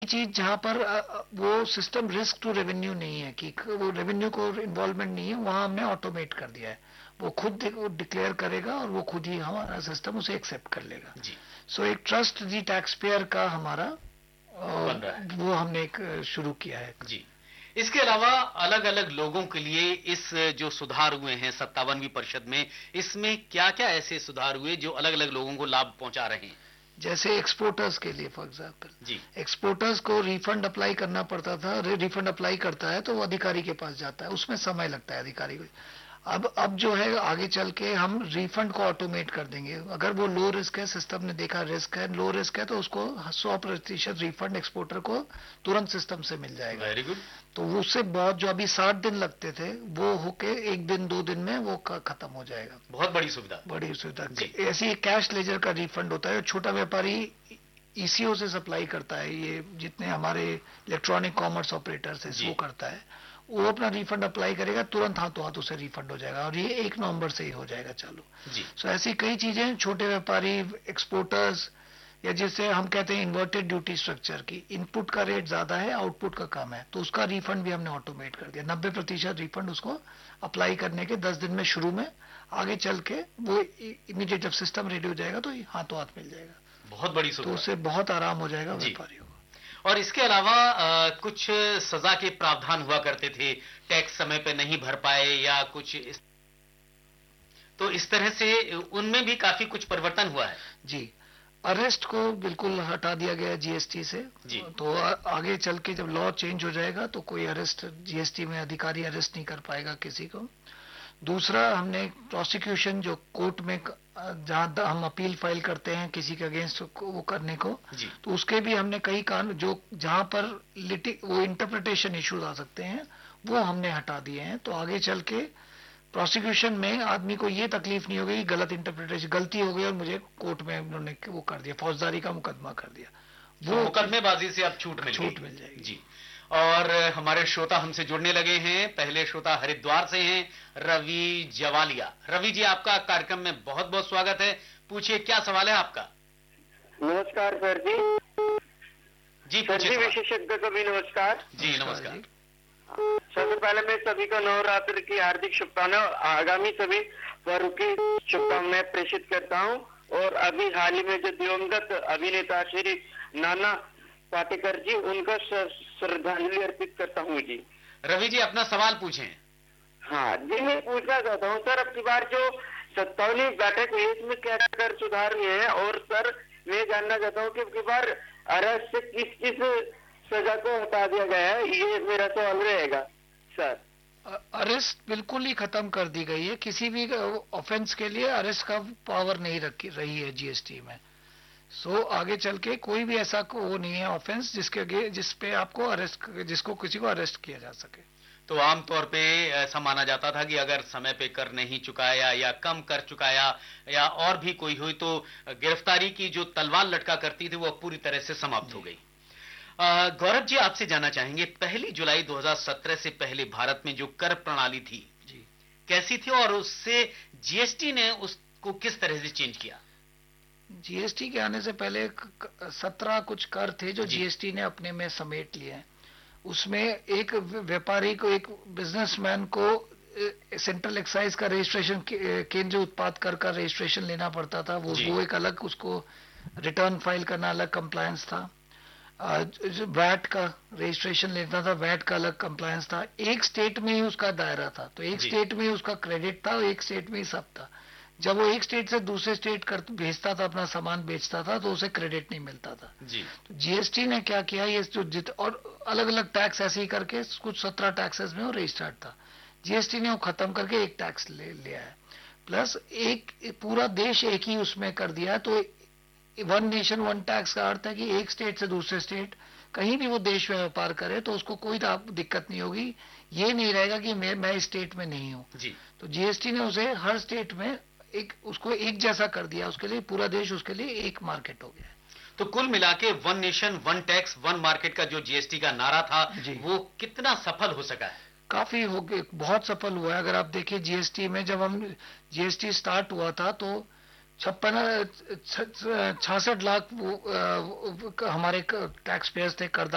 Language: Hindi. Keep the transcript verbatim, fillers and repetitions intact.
चीज जहां पर अ, वो सिस्टम रिस्क टू रेवेन्यू नहीं है कि वो रेवेन्यू को इन्वॉल्वमेंट नहीं है, वहां हमने ऑटोमेट कर दिया है। वो खुद डिक्लेयर करेगा और वो खुद ही हमारा सिस्टम उसे एक्सेप्ट कर लेगा। जी। सो so, एक ट्रस्ट दी टैक्स पेयर का हमारा बन रहा है, वो हमने एक शुरू किया है। जी। इसके अलावा अलग अलग लोगों के लिए इस जो सुधार हुए हैं सत्तावनवीं परिषद में, इसमें क्या क्या ऐसे सुधार हुए जो अलग अलग लोगों को लाभ पहुंचा रहे हैं? जैसे एक्सपोर्टर्स के लिए फॉर एग्जांपल, जी। एक्सपोर्टर्स को रिफंड अप्लाई करना पड़ता था, रिफंड अप्लाई करता है तो वो अधिकारी के पास जाता है, उसमें समय लगता है अधिकारी को। अब अब जो है आगे चल के हम रिफंड को ऑटोमेट कर देंगे। अगर वो लो रिस्क है, सिस्टम ने देखा रिस्क है, लो रिस्क है, तो उसको सौ प्रतिशत रिफंड एक्सपोर्टर को तुरंत सिस्टम से मिल जाएगा। Very good. तो उससे बहुत, जो अभी साठ दिन लगते थे वो होके एक दिन दो दिन में वो खत्म हो जाएगा। बहुत बड़ी सुविधा, बड़ी सुविधा। ऐसी कैश लेजर का रिफंड होता है, छोटा व्यापारी ईसीओ से सप्लाई करता है, ये जितने हमारे इलेक्ट्रॉनिक कॉमर्स ऑपरेटर्स है वो करता है, वो अपना रिफंड अप्लाई करेगा, तुरंत हाथों हाथ उसे रिफंड हो जाएगा, और ये एक नवंबर से ही हो जाएगा चालू। जी। सो ऐसी कई चीजें, छोटे व्यापारी, एक्सपोर्टर्स, या जिसे हम कहते हैं इन्वर्टेड ड्यूटी स्ट्रक्चर की, इनपुट का रेट ज्यादा है, आउटपुट का कम है, तो उसका रिफंड भी हमने ऑटोमेट कर दिया। नब्बे प्रतिशत रिफंड उसको अप्लाई करने के दस दिन में शुरू में, आगे चल के वो इमीडिएट जब सिस्टम रेडी हो जाएगा तो हाथों हाथ मिल जाएगा। बहुत बड़ी सुविधा, तो उससे बहुत आराम हो जाएगा व्यापारियों को। और इसके अलावा आ, कुछ सजा के प्रावधान हुआ करते थे, टैक्स समय पे नहीं भर पाए या कुछ इस, तो इस तरह से उनमें भी काफी कुछ परिवर्तन हुआ है। जी, अरेस्ट को बिल्कुल हटा दिया गया जीएसटी से। जी। तो आगे चल के जब लॉ चेंज हो जाएगा तो कोई अरेस्ट जीएसटी में अधिकारी अरेस्ट नहीं कर पाएगा किसी को। दूसरा, हमने प्रोसिक्यूशन जो कोर्ट में जहां हम अपील फाइल करते हैं किसी के अगेंस्ट वो करने को, तो उसके भी हमने कई कानून जो जहां पर लिटि वो इंटरप्रिटेशन इश्यूज आ सकते हैं वो हमने हटा दिए हैं। तो आगे चल के प्रोसिक्यूशन में आदमी को ये तकलीफ नहीं होगी कि गलत इंटरप्रिटेशन, गलती हो गई और मुझे कोर्ट में उन्होंने वो कर दिया, फौजदारी का मुकदमा कर दिया, वो मुकदमेबाजी से अब छूट मिल छूट मिल जाएगी। जी। और हमारे श्रोता हमसे जुड़ने लगे हैं। पहले श्रोता हरिद्वार से हैं, रवि जवालिया। रवि जी, आपका कार्यक्रम में बहुत बहुत स्वागत है। पूछिए, क्या सवाल है आपका? नमस्कार सर जी। जी सर जी, विशेषज्ञ को भी नमस्कार। जी नमस्कार। सबसे पहले मैं सभी को नवरात्र की हार्दिक शुभकामनाएं, आगामी सभी पर्व की शुभकामनाएं प्रेषित करता हूं। और अभी हाल ही में जो दिवंगत अभिनेता श्री नाना पाटेकर जी, उनका श्रद्धांजलि अर्पित करता हूं जी। रवि जी, अपना सवाल पूछें। हाँ जी, मैं पूछना चाहता हूं सर, अब की बार जो सत्तावनवीं बैठक हुई इसमें क्या कर सुधार हुए हैं? और सर मैं जानना चाहता हूं कि अब की बार अरेस्ट से किस किस सजा को हटा दिया गया है, ये मेरा सवाल रहेगा सर। अरेस्ट बिल्कुल ही खत्म कर दी गई है, किसी भी ऑफेंस के लिए अरेस्ट का पावर नहीं रखी रही है जीएसटी में। सो so, आगे चल के कोई भी ऐसा को वो नहीं है ऑफेंस जिसके जिसपे आपको अरेस्ट, जिसको किसी को अरेस्ट किया जा सके। तो आमतौर पे ऐसा माना जाता था कि अगर समय पे कर नहीं चुकाया या कम कर चुकाया या और भी कोई हुई तो गिरफ्तारी की जो तलवार लटका करती थी वो पूरी तरह से समाप्त हो गई। गौरव जी, आपसे जानना चाहेंगे, पहली जुलाई दो हज़ार सत्रह से पहले भारत में जो कर प्रणाली थी जी कैसी थी और उससे जीएसटी ने उसको किस तरह से चेंज किया? जीएसटी के आने से पहले सत्रह कुछ कर थे जो जीएसटी ने अपने में समेट लिए हैं। उसमें एक व्यापारी को, एक बिजनेसमैन को सेंट्रल एक्साइज का रजिस्ट्रेशन, केंद्रीय उत्पाद कर का रजिस्ट्रेशन लेना पड़ता था, वो वो एक अलग, उसको रिटर्न फाइल करना अलग कंप्लायंस था। वैट का रजिस्ट्रेशन लेना था, वैट का अलग कंप्लायंस था। एक स्टेट में ही उसका दायरा था, तो एक स्टेट में ही उसका क्रेडिट था, एक स्टेट में ही सब था। जब वो एक स्टेट से दूसरे स्टेट कर भेजता था, अपना सामान बेचता था, तो उसे क्रेडिट नहीं मिलता था जी। तो जीएसटी ने क्या किया, ये जो जित और अलग अलग टैक्स ऐसे ही करके कुछ सत्रह टैक्सेस में वो रजिस्टर्ड था, जीएसटी ने वो खत्म करके एक टैक्स ले लिया है। प्लस एक पूरा देश एक ही उसमें कर दिया। तो वन नेशन वन टैक्स का अर्थ है कि एक स्टेट से दूसरे स्टेट कहीं भी वो देश में व्यापार करे तो उसको कोई दिक्कत नहीं होगी। ये नहीं रहेगा कि मैं मैं स्टेट में नहीं हूँ जी। तो जीएसटी ने उसे हर स्टेट में एक उसको एक जैसा कर दिया, उसके लिए पूरा देश उसके लिए एक मार्केट हो गया। तो कुल मिला के one nation one tax one market का जो जीएसटी का नारा था वो कितना सफल हो सका है? काफी हो गया, बहुत सफल हुआ है। अगर आप देखिए जीएसटी में, जब हम जीएसटी स्टार्ट हुआ था तो छप्पन छियासठ लाख वो, आ, हमारे टैक्स पेयर्स थे, करदाता